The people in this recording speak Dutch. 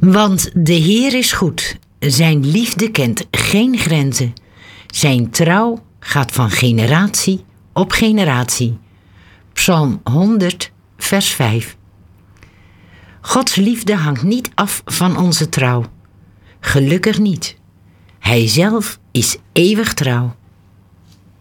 Want de Heer is goed, zijn liefde kent geen grenzen. Zijn trouw gaat van generatie op generatie. Psalm 100, vers 5. Gods liefde hangt niet af van onze trouw. Gelukkig niet. Hij zelf is eeuwig trouw.